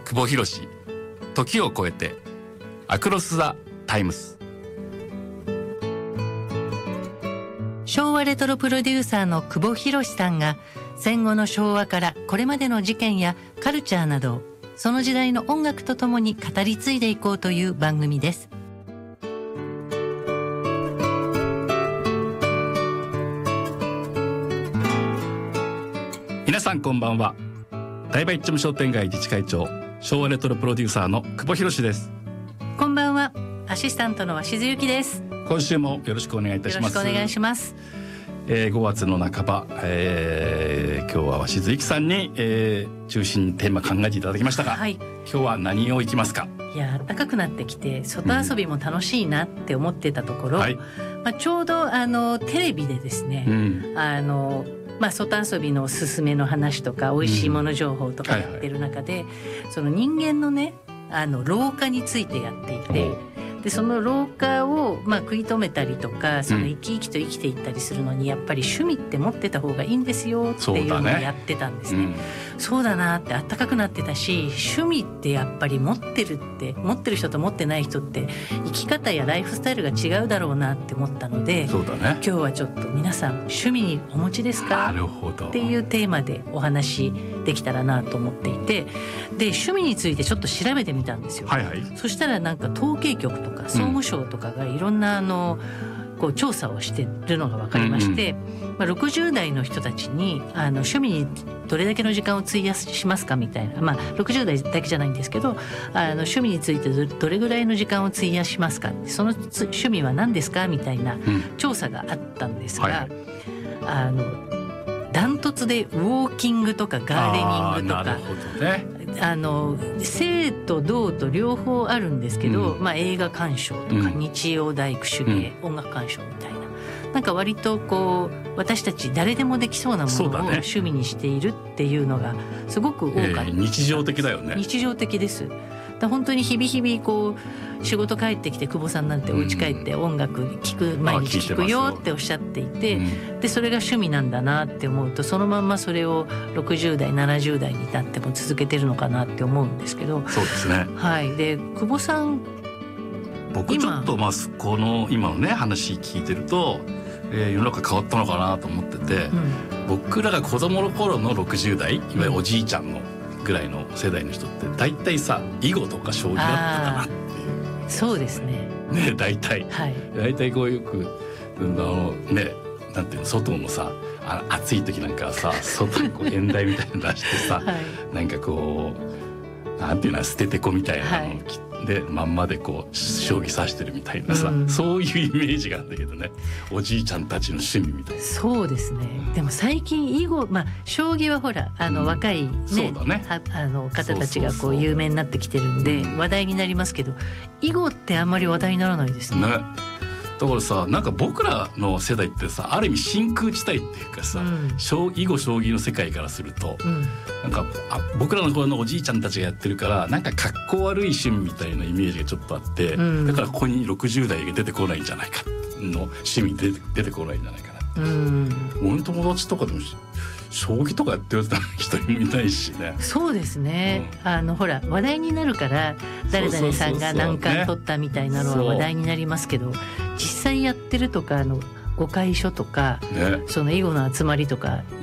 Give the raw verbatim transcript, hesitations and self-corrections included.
久保博史、時を超えてアクロス・ザ・タイムス。 昭和レトロプロデューサーの久保博史さんが戦後の昭和からこれまでの事件やカルチャーなどをその時代の音楽とともに語り継いでいこうという番組です。 皆さんこんばんは。台場一丁目商店街自治会長、昭和レトロプロデューサーの久保博史です。 こんばんは。アシスタントの鷲津由紀です。 今週もよろしくお願いいたします。 よろしくお願いします。 えー、ごがつの半ば、えー、今日は鷲津由紀さんに、えー、中心にテーマ考えていただきましたが、はい、今日は何をいきますか？ いや、暖かくなってきて外遊びも楽しいなって思ってたところ、うん、はい、まあ、ちょうどあのテレビでですね、うん、あのまあ、外遊びのおすすめの話とか美味しいもの情報とかやってる中で、うん、はいはい、その人間のね、あの老化についてやっていて、でその老化をまあ食い止めたりとか、その生き生きと生きていったりするのにやっぱり趣味って持ってた方がいいんですよっていうのをやってたんですね。そうだなって、暖かくなってたし、趣味ってやっぱり持ってるって持ってる人と持ってない人って生き方やライフスタイルが違うだろうなって思ったので、そうだね、今日はちょっと皆さん趣味にお持ちですか？なるほどっていうテーマでお話できたらなと思っていて、で趣味についてちょっと調べてみたんですよ。はいはい、そしたらなんか統計局とか総務省とかがいろんなあのこう調査をしてるのが分かりまして、うんうん、まあ、ろくじゅう代の人たちにあの趣味にどれだけの時間を費やしますかみたいな、まあ、ろくじゅう代だけじゃないんですけど、あの趣味について ど, どれぐらいの時間を費やしますか、その趣味は何ですかみたいな調査があったんですが、うん、はい、あのダントツでウォーキングとかガーデニングとか、なるほどね、あの生と動と両方あるんですけど、うん、まあ、映画鑑賞とか、うん、日曜大工手芸、うん、音楽鑑賞みたいな、なんか割とこう私たち誰でもできそうなものを趣味にしているっていうのがすごく多かった、えー、日常的だよね。日常的です。だ本当に日々日々こう仕事帰ってきて、久保さんなんてお家帰って音楽聴く、毎日聴くよっておっしゃっていて、うん、でそれが趣味なんだなって思うと、そのまんまそれをろくじゅう代ななじゅう代になっても続けてるのかなって思うんですけど。そうですね。はい。で久保さん、 僕ちょっとまあこの今のね話聞いてると、えー、世の中変わったのかなと思ってて、うん、僕らが子供の頃のろくじゅう代、いわゆるおじいちゃんのぐらいの世代の人って大体さ、囲碁とか将棋だったかなっていう。 そうですね。 ね、大体、はい、大体こうよくあのね、なんていうの、外のさ、あ暑い時なんかはさ、外にこう現代みたいなの出してさ、はい、なんかこうなんていうの、捨ててこみたいなのを着て、はい、でまんまでこう将棋指してるみたいなさ、うん、そういうイメージがあるんだけどね、おじいちゃんたちの趣味みたいな。 そうですね。でも最近囲碁、まあ将棋はほらあの若い、ね、うん、そうだね、あの方たちがこう有名になってきてるんで話題になりますけど、囲碁ってあんまり話題にならないですね。ね、 だからさ、なんか僕らの世代ってさ、ある意味真空地帯っていうかさ、うん、囲碁将棋の世界からすると、うん、なんかあ僕らの頃のおじいちゃんたちがやってるから、なんかかっこ悪い趣味みたいなイメージがちょっとあって、うん、だからここにろくじゅう代が出てこないんじゃないかの趣味で出てこないんじゃないかなって、うん、俺の友達とかでも将棋とかやってる人もいないしね。そうですね、うん、あのほら話題になるから誰々さんが何冠取ったみたいなのは話題になりますけど、実際やってるとか、あの碁会所とか、ね、その囲碁の集まりとか